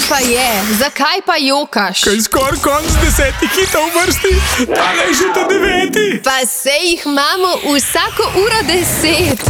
pa je? Zakaj pa jokaš? Kaj skoraj konc 10 hitov vrsti, tale je že ta 9. Pa se jih imamo vsako uro 10.